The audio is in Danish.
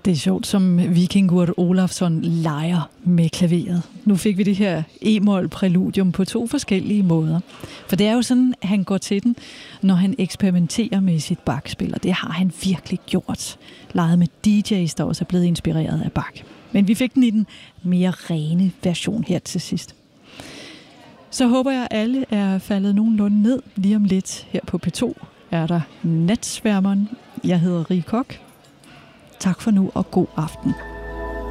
Det er sjovt, som Víkingur Ólafsson leger med klaveret. Nu fik vi det her e-mol præludium på 2 forskellige måder. For det er jo sådan, han går til den, når han eksperimenterer med sit Bach-spil, og det har han virkelig gjort. Leget med DJ's, der også er blevet inspireret af Bach. Men vi fik den i den mere rene version her til sidst. Så håber jeg, at alle er faldet nogenlunde ned. Lige om lidt her på P2 er der Natsværmeren. Jeg hedder Rie Koch. Tak for nu, og god aften.